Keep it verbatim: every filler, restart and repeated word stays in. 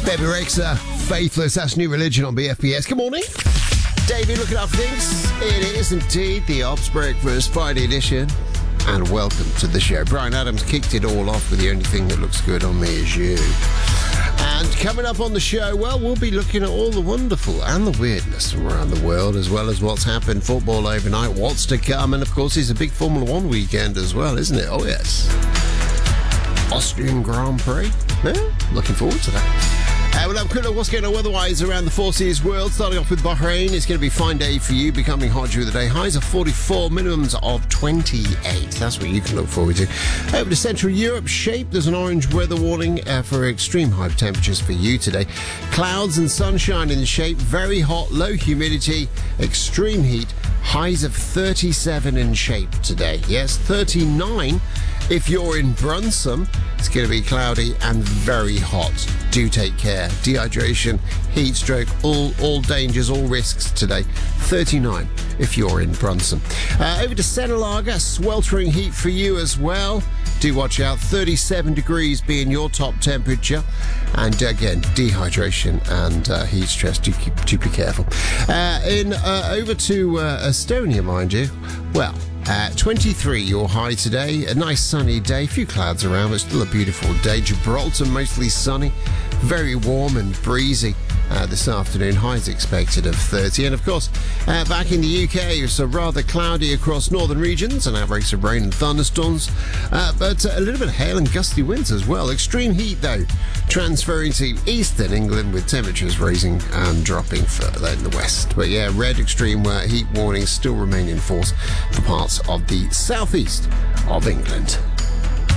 Bebe Rexha, Faithless, that's New Religion on B F B S. Good morning. David, looking up things. It is indeed the Ops Breakfast Friday edition. And welcome to the show. Brian Adams kicked it all off with the only thing that looks good on me is you. And coming up on the show, well, we'll be looking at all the wonderful and the weirdness from around the world, as well as what's happened football overnight, what's to come, and of course it's a big Formula One weekend as well, isn't it? Oh, yes. Austrian Grand Prix. Yeah, looking forward to that. Uh, well, I'm quick at what's going on weather-wise around the Four Seas world. Starting off with Bahrain, it's going to be a fine day for you, becoming hot during the day. Highs of forty-four, minimums of twenty-eight. That's what you can look forward to. Over to Central Europe, shape. There's an orange weather warning uh, for extreme high temperatures for you today. Clouds and sunshine in the shape. Very hot, low humidity, extreme heat. Highs of thirty-seven in shape today. Yes, thirty-nine if you're in Brunssum. It's going to be cloudy and very hot. Do take care. Dehydration, heat stroke, all all dangers, all risks today. thirty-nine if you're in Brunssum. Uh, over to Senelaga, sweltering heat for you as well. Do watch out. thirty-seven degrees being your top temperature. And again, dehydration and uh, heat stress. Do, keep, do be careful. Uh, in uh, over to uh, Estonia, mind you. Well, Uh, twenty-three your high today, a nice sunny day, a few clouds around, but still a beautiful day. Gibraltar mostly sunny, very warm and breezy uh, this afternoon. Highs expected of thirty. And of course, uh, back in the U K, it's uh, rather cloudy across northern regions and outbreaks of rain and thunderstorms, uh, but uh, a little bit of hail and gusty winds as well. Extreme heat though, transferring to eastern England with temperatures rising and dropping further in the west. But yeah, red extreme uh, heat warnings still remain in force for parts of the southeast of England.